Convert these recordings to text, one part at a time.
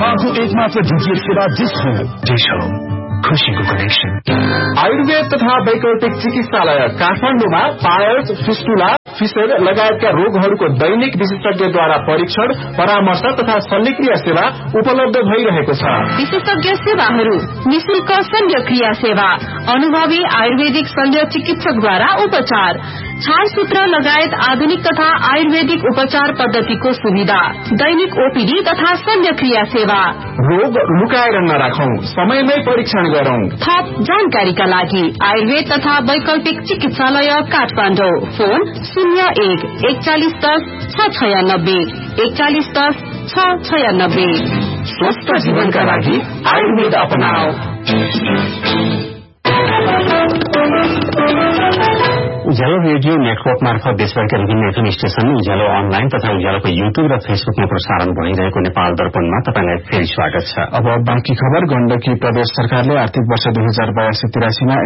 नेपालको एकमात्र डीटीएच सेवा डिश होम, खुशीको कनेक्सन। आयुर्वेद तथा वैकल्पिक चिकित्सालय काठमाडौँमा पायल्स, फिस्टुला, फिसर लगायतका रोगहरूको दैनिक विशेषज्ञद्वारा परीक्षण, परामर्श तथा शल्यक्रिया सेवा उपलब्ध भइरहेको छ। विशेषज्ञ सेवाहरू: निशुल्क शल्यक्रिया सेवा, अनुभवी आयुर्वेदिक शल्य चिकित्सकद्वारा उपचार, छालसूत्र लगायत आधुनिक तथा आयुर्वेदिक उपचार पद्धतिको सुविधा, दैनिक ओपीडी तथा शल्यक्रिया सेवा। रोग लुकाएर नराखौं, समयमै परीक्षण गरौं। थप जानकारीका लागि आयुर्वेद तथा वैकल्पिक चिकित्सालय काठमाडौँ, फोन 01-4110-696 4110-696। स्वस्थ जीवनका लागि आयुर्वेद अपनाओ। उज्यालो रेडियो नेटवर्क मार्फत देशभरका विभिन्न एफएम स्टेशन, उज्यालो अनलाइन तथा उज्यालोको युट्युब र फेसबुकमा प्रसारण भइरहेको नेपाल दर्पणमा तपाईंलाई फेरि स्वागत छ। अब बाँकी खबर। गण्डकी प्रदेश सरकारले आर्थिक वर्ष 2082-83 मा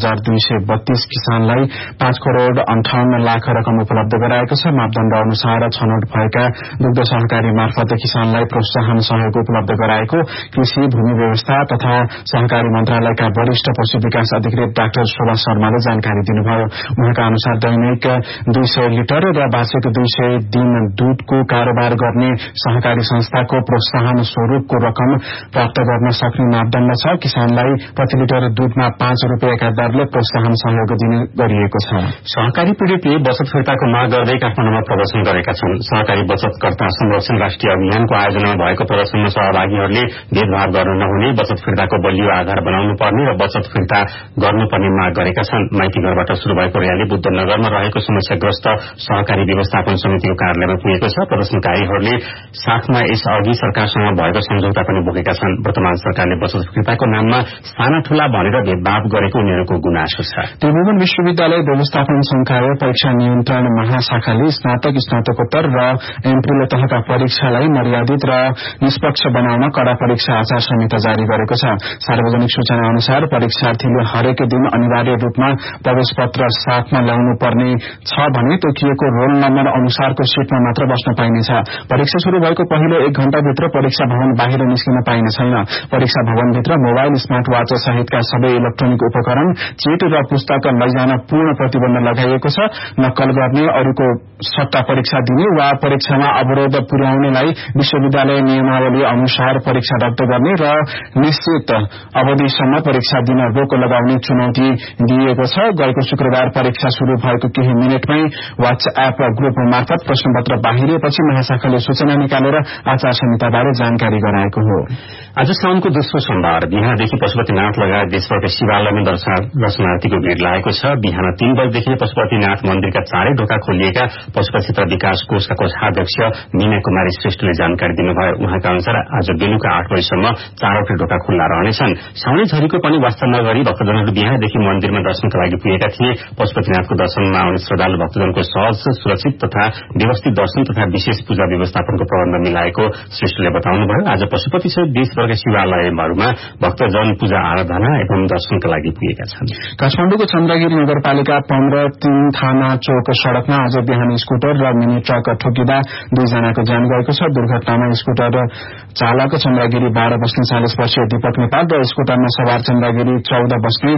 11,232 किसानलाई 5 करोड़ 58 लाख रकम उपलब्ध गराएको छ। मापदण्ड अनुसार छनौट भएका दुग्ध सहकारी मार्फत किसानलाई प्रोत्साहन सहयोग उपलब्ध गराएको कृषि, भूमि व्यवस्था तथा सहकारी मन्त्रालयका वरिष्ठ पशु विकास अधिकृत डाक्टर शोभा शर्माले जानकारी दिनुभयो। उहाँका अनुसार दैनिक 200 लिटर र वार्षिक 200 दिन दूधको कारोबार गर्ने सहकारी संस्थाको प्रोत्साहन स्वरूपको रकम प्राप्त गर्न सक्ने मापदण्ड छ। किसानलाई प्रति लिटर दूधमा 5 रुपियाँका दरले प्रोत्साहन सहयोग दिने गरिएको छ। सहकारी पीड़ितले बचत फिर्ताको माग गर्दै काठमाडौँमा प्रदर्शन गरेका छन्। सहकारी बचतकर्ता संरक्षण राष्ट्रिय अभियानको आयोजनामा भएको प्रदर्शनमा सहभागीहरूले भेदभाव गर्न नहुने, बचत फिर्ताको बलियो आधार बनाउनु पर्ने र बचत फिर्ता गर्नुपर्ने माग गरेका छन्। माइती घरबाट शुरू भएको रयाली बुद्धनगरमा रहेको समस्याग्रस्त सहकारी व्यवस्थापन समितिको कार्यालयमा पुगेको छ। प्रदर्शनकारीहरूले साथमा यस अघि सरकारसँग भएको सम्झौता पनि बोकेका छन्। वर्तमान सरकारले बचत फिर्ताको नाममा साना ठूला भनेर भेदभाव गरेको उनीहरूको गुनासो छ। त्रिभुवन विश्वविद्यालय व्यवस्थापन संकाय परीक्षा नियन्त्रण महाशाखाले स्नातक, स्नातकोत्तर र एमफिल तहका परीक्षालाई मर्यादित र निष्पक्ष बनाउन कड़ा परीक्षा आचार संहिता जारी गरेको छ। सार्वजनिक सूचना अनुसार परीक्षार्थीले हरेक दिन अनिवार्य रूपमा प्रवेश पत्र साथमा ल्याउनु पर्ने छ भने तोकिएको रोल नम्बर अनुसारको सीटमा मात्र बस्न पाइनेछ। परीक्षा शुरू भएको पहिलो 1 घण्टाभित्र परीक्षा भवन बाहिर निस्किन पाइने छैन। परीक्षा भवनभित्र मोबाइल, स्मार्ट वाच सहितका सबै इलेक्ट्रोनिक उपकरण, चिट र पुस्तक लैजान पूर्ण प्रतिबन्ध लगाइएको छ। नक्कल गर्ने, अरूको सट्टा परीक्षा दिने वा परीक्षामा अवरोध पुर्याउनेलाई विश्वविद्यालय नियमावली अनुसार परीक्षा रद्द गर्ने र निश्चित अवधिसम्म परीक्षा दिन रोक लगाउने चुनौती दिएको छ। गएको शुक्रबार परीक्षा शुरू भएको केही मिनटमै व्हाट्सएप ग्रुप मार्फत प्रश्नपत्र बाहिरिएपछि महाशाखाले सूचना निकालेर आचार संहिताबारे जानकारी गराएको हो। आज साउनको दोस्रो सोमबार बिहानदेखि पशुपतिनाथ लगायत देशभरका शिवालयमा दर्शनार्थीको भीड़ लागेको छ। बिहान 3 बजेदेखि पशुपतिनाथ मन्दिरका चारै ढोका खोलिएका पशुपति क्षेत्र विकास कोषका कोषाध्यक्ष मीना कुमारी श्रेष्ठले जानकारी दिनुभयो। उहाँका अनुसार आज बेलुका 8 बजेसम्म चारवटै ढोका खुल्ला रहनेछन्। साउनै झरीको पनि वास्ता नगरी भक्तजनहरू बिहानदेखि मन्दिरमा दर्शनका लागि पुगेका थिए। पशुपतिनाथको दर्शनमा आउने श्रद्धालु भक्तजनको सहज, सुरक्षित तथा व्यवस्थित दर्शन तथा विशेष पूजा व्यवस्थापनको प्रबन्ध मिलाएको श्रेष्ठले बताउनुभयो। आज पशुपति सहित देशभरका शिवालयहरूमा भक्तजन पूजा आराधना एवं दर्शनका लागि पुगेका छन्। काठमाडौँको चन्द्रगिरी नगरपालिका 15-3 थाना चौक सड़कमा आज बिहान स्कूटर र मिनी ट्रक ठोकिँदा 2 जनाको ज्यान गएको छ। दुर्घटनामा स्कूटर चालक चन्द्रगिरी 12 बस्ने 40 वर्षीय दीपक नेपाल र स्कूटरमा सवार चन्द्रगिरी 14 बस्ने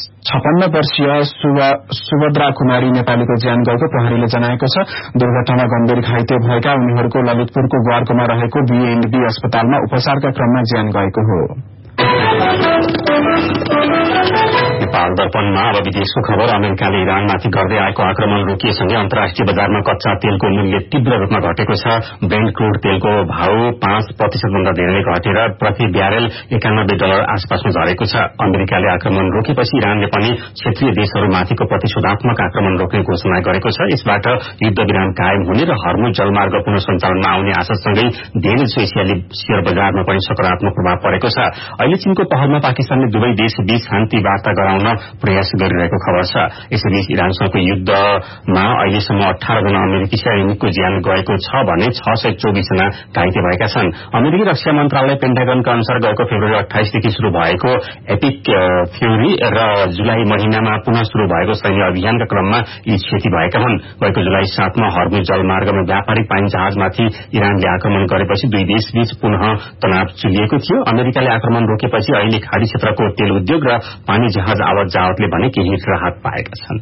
56 वर्षीय सुभद्रा कुमारी नेपालीको ज्यान गएको प्रहरीले जनाएको छ। दुर्घटनामा गम्भीर घाइते भएका उनीहरूको ललितपुरको ग्वारकोमा रहेको बीएनबी अस्पतालमा उपचारका क्रममा ज्यान गएको हो। नेपाल दर्पणमा अब विदेशको खबर। अमेरिकाले इरानमाथि गर्दै आएको आक्रमण रोकिएसँगै अन्तर्राष्ट्रिय बजारमा कच्चा तेलको मूल्य तीव्र रूपमा घटेको छ। ब्रेन्ट क्रूड तेलको भाव 5% भन्दा धेरै घटेर प्रति ब्यारेल $91 आसपासमा झरेको छ। अमेरिकाले आक्रमण रोकेपछि इरानले पनि क्षेत्रीय देशहरूमाथिको प्रतिशोधात्मक आक्रमण रोक्ने घोषणा गरेको छ। यसबाट युद्ध विराम कायम हुने र हर्मुज जलमार्ग पुनः सञ्चालनमा आउने आशासँगै धेरै एसियाली शेयर बजारमा पनि सकारात्मक प्रभाव परेको छ। अहिले चीनको पहलमा पाकिस्तानले दुवै देशबीच शान्ति वार्ता गराउन प्रयास गरिरहेको खबर छ। यसैबीच इरानसँगको युद्धमा अहिलेसम्म 18 जना अमेरिकी सैनिकको ज्यान गएको छ भने 624 जना घाइते भएका छन्। अमेरिकी रक्षा मन्त्रालय पेन्टागनका अनुसार गएको फेब्रुअरी 28 देखि शुरू भएको एपिक फ्युरी र जुलाई महिनामा पुनः शुरू भएको सैन्य अभियानका क्रममा यी क्षति भएका हुन्। गएको जुलाई 7 मा हर्मुज जलमार्गमा व्यापारिक पानी जहाजमाथि इरानले आक्रमण गरेपछि दुई देशबीच पुनः तनाव चुलिएको थियो। अमेरिकाले आक्रमण रोकेपछि अहिले खाडी क्षेत्रको तेल उद्योग र पानी जहाज आवत जावतले भने केही राहत पाएका छन्।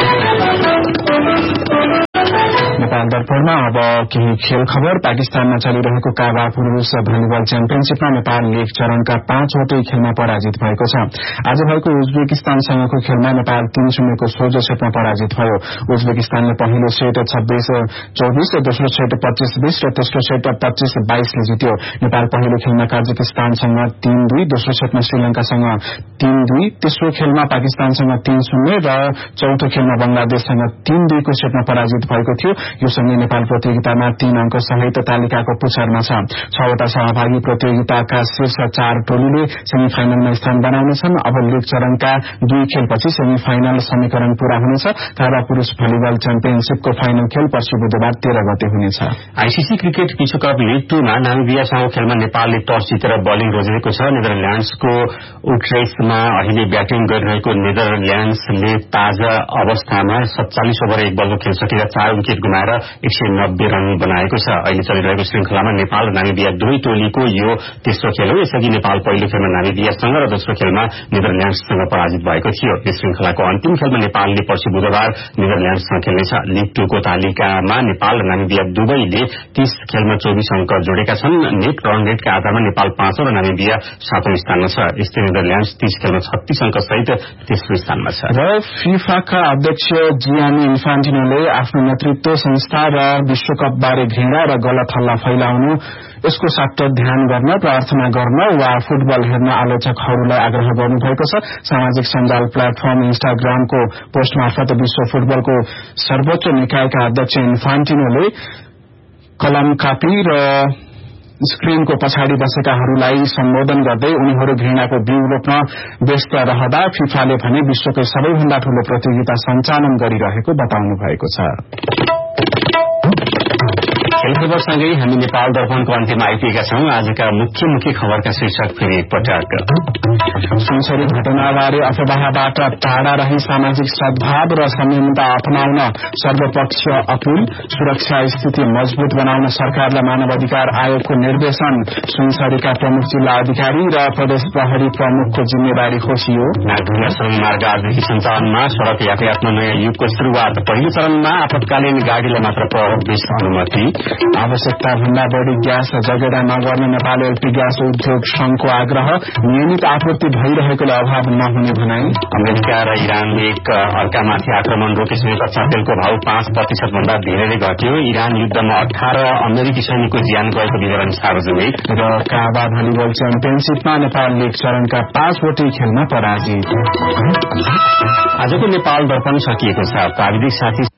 नेपाल दर्पणमा अब केही खेल खबर। पाकिस्तानमा चलिरहेको काबा पुरूष भलिबल च्याम्पियनशीपमा नेपाल लीग चरणका 5वटै खेलमा पराजित भएको छ। आज भएको उज्बेकिस्तानसँगको खेलमा नेपाल 3-0 को सोझो सेटमा पराजित भयो। उज्बेकिस्तानले पहिलो सेट 26-24, दोस्रो सेट 25-20 र तेस्रो सेट 25-22 ले जित्यो। नेपाल पहिलो खेलमा कजाकिस्तानसँग 3-2, दोस्रो सेटमा श्रीलंकासँग 3-2, तेस्रो खेलमा पाकिस्तानसँग 3-0 र चौथो खेलमा बंगलादेशसँग 3-2 को सेटमा पराजित भएको थियो। यो सँगै नेपाल प्रतियोगितामा 3 अंक सहित तालिकाको पुछारमा छ। 6वटा सहभागी प्रतियोगिताका शीर्ष 4 टोलीले सेमी फाइनलमा स्थान बनाउनेछन्। अब लीग चरणका 2 खेलपछि सेमी फाइनल समीकरण पूरा हुनेछ। काबा पुरूष भलिबल च्याम्पियनशीपको फाइनल खेल पर्सि बुधबार 13 गते हुनेछ। आईसीसी क्रिकेट विश्वकप लीग 2 मा नामिबियासँग खेलमा नेपालले टस जितेर बलिङ रोजेको छ। नेदरल्याण्ड्सको उट्रेक्टमा अहिले ब्याटिङ गरिरहेको नेदरल्याण्ड्सले ताजा अवस्थामा 47 ओभर 1 बलको खेल सकेर 4 विकेट गुमाएर 190 रन बनाएको छ। अहिले चलिरहेको श्रृंखलामा नेपाल र नामिबिया दुवै टोलीको यो तेस्रो खेल हो। यसअघि नेपाल पहिलो खेलमा नामिबियासँग र दोस्रो खेलमा नेदरल्याण्ड्ससँग पराजित भएको थियो। यस श्रृंखलाको अन्तिम खेलमा नेपालले पर्सि बुधबार नेदरल्याण्ड्ससँग खेल्नेछ। लीग 2 को तालिकामा नेपाल र नामिबिया दुवैले 30 खेलमा 24 अंक जोडेका छन्। नेट रन रेटका आधारमा नेपाल 5औं र नामिबिया 7औं स्थानमा छ। यस्तै नेदरल्याण्ड्स 30 खेलमा 36 अंक सहित तेस्रो स्थानमा छ। र फिफाका अध्यक्ष जियानी इन्फान्टिनोले आफ्नो नेतृत्व संस्था र विश्वकप बारे घृणा र गलत हल्ला फैलाउनु, यसको सट्ट ध्यान गर्न, प्रार्थना गर्न वा फुटबल हेर्न आलोचकहरूलाई आग्रह गर्नुभएको छ। सामाजिक सञ्जाल प्लेटफर्म इन्स्टाग्रामको पोस्ट मार्फत विश्व फुटबलको सर्वोच्च निकायका अध्यक्ष इन्फान्टिनोले कलम, कापी र स्क्रिनको पछाडि बसेकाहरूलाई सम्बोधन गर्दै उनीहरू घृणाको बीउ रोप्न व्यस्त रहँदा फिफाले भने विश्वकै सबैभन्दा ठूलो प्रतियोगिता सञ्चालन गरिरहेको बताउनु भएको छ। खेल खबरसँगै हामी नेपाल दर्पणको अन्त्यमा आइपुगेका छौं। आजका मुख्य खबरका शीर्षक फेरि एकपटक। सुनसरी घटनाबारे अफवाहबाट टाढा रही सामाजिक सद्भाव र संयमता अपनाउन सर्वपक्षीय अपील। सुरक्षा स्थिति मजबूत बनाउन सरकारलाई मानव अधिकार आयोगको निर्देशन। सुनसरीका प्रमुख जिल्ला अधिकारी र प्रदेश प्रहरी प्रमुखको जिम्मेवारी खोसियो। नागढुङ्गा सडक मार्ग आजदेखि सञ्चालनमा, सड़क यातायातमा नयाँ युगको शुरूआत। पहिलो चरणमा आपतकालीन गाड़ीलाई मात्र प्रवेश अनुमति। आवश्यकता भन्दा बढ़ी ग्यास जगेडा नगर्ने नेपाल एलपी ग्यास उद्योग संघको आग्रह। नियमित आपूर्ति भइरहेकोले अभाव नहुने भनाई। अमेरिका र इरानले एक अर्कामाथि आक्रमण रोकेसँगै कच्चा तेलको भाव 5% भन्दा धेरैले घट्यो। इरान युद्धमा 18 अमेरिकी सैनिकको ज्यान गएको विवरण सार्वजनिक। र काबा भलिबल च्याम्पियनशीपमा नेपाल लीग चरणका 5वटै खेलमा पराजित। आजको नेपाल दर्पण सकिएको छ। प्राविधिक साथी